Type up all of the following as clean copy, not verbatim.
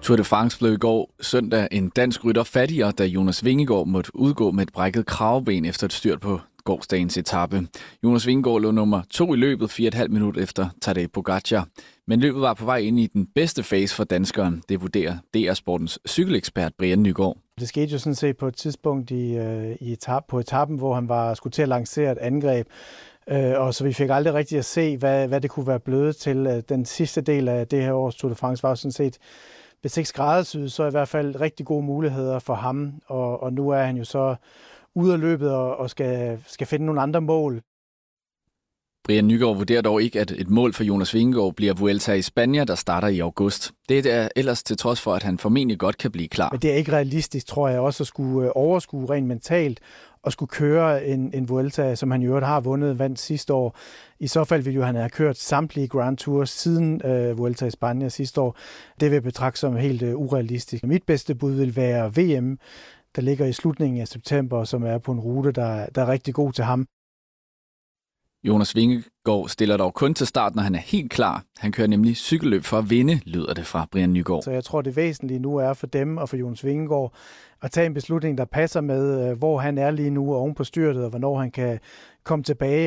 Tour de France blev i går søndag en dansk rytter fattigere, da Jonas Vingegaard måtte udgå med et brækket kravben efter et styrt på gårsdagens etape. Jonas Vingegaard lå nummer 2 i løbet 4,5 minutter efter Tadej Pogačar. Men løbet var på vej ind i den bedste fase for danskeren. Det vurderer DR Sportens cykelekspert Brian Nygaard. Det skete jo sådan set på et tidspunkt på etappen, hvor han skulle til at lancere et angreb. Og så vi fik aldrig rigtig at se, hvad det kunne være blevet til. Den sidste del af det her års Tour de France var jo sådan set, hvis ikke skræddersyet, så i hvert fald rigtig gode muligheder for ham. Og nu er han jo så ude af løbet og skal finde nogle andre mål. Brian Nygaard vurderer dog ikke, at et mål for Jonas Vingegaard bliver Vuelta i Spanien, der starter i august. Det er ellers til trods for, at han formentlig godt kan blive klar. Men det er ikke realistisk, tror jeg, også at skulle overskue rent mentalt og skulle køre en Vuelta, som han i øvrigt har vandt sidste år. I så fald ville jo han have kørt samtlige Grand Tours siden Vuelta i Spanien sidste år. Det vil jeg betragte som helt urealistisk. Mit bedste bud vil være VM, der ligger i slutningen af september, som er på en rute, der er rigtig god til ham. Jonas Vingegaard stiller dog kun til start, når han er helt klar. Han kører nemlig cykelløb for at vinde, lyder det fra Brian Nygaard. Så jeg tror, det væsentlige nu er for dem og for Jonas Vingegaard at tage en beslutning, der passer med, hvor han er lige nu oven på styrtet, og hvornår han kan komme tilbage.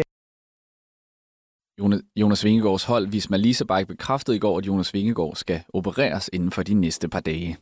Jonas Vingegaards hold Visma Leasebike bekræftede i går, at Jonas Vingegaard skal opereres inden for de næste par dage.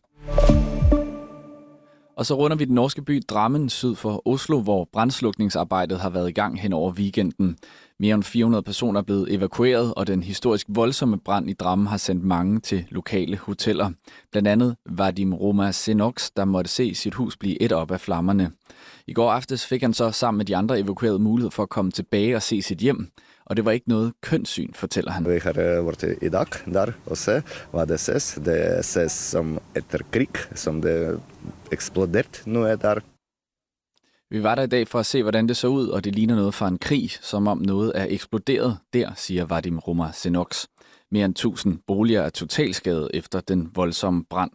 Og så runder vi den norske by Drammen syd for Oslo, hvor brandslukningsarbejdet har været i gang hen over weekenden. Mere end 400 personer er blevet evakueret, og den historisk voldsomme brand i Drammen har sendt mange til lokale hoteller. Blandt andet Vadim Roma Senoks, der måtte se sit hus blive ædt op af flammerne. I går aftes fik han så sammen med de andre evakuerede mulighed for at komme tilbage og se sit hjem. Og det var ikke noget kønssyn, fortæller han. Vi har været i dag der og se, hvad det ses. Det ses som efter krig, som det eksploderet nu er der. Vi var der i dag for at se, hvordan det så ud, og det ligner noget fra en krig, som om noget er eksploderet der, siger Vadim Roma Senoks. Mere end 1000 boliger er totalskadet efter den voldsomme brand.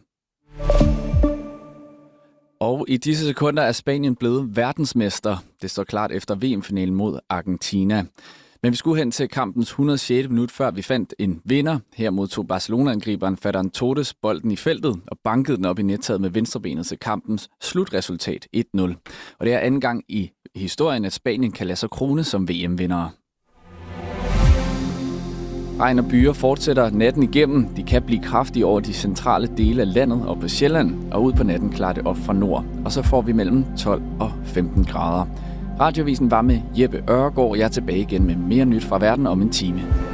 Og i disse sekunder er Spanien blevet verdensmester. Det står klart efter VM-finalen mod Argentina. Men vi skulle hen til kampens 106. minut, før vi fandt en vinder. Her modtog Barcelona-angriberen Ferran Torres bolden i feltet og bankede den op i nettaget med venstrebenet til kampens slutresultat 1-0. Og det er anden gang i historien, at Spanien kan lade sig krone som VM-vindere. Regn og byer fortsætter natten igennem. De kan blive kraftige over de centrale dele af landet og på Sjælland, og ud på natten klarer det op fra nord. Og så får vi mellem 12 og 15 grader. Radioavisen var med Jeppe Ørgaard. Jeg er tilbage igen med mere nyt fra verden om en time.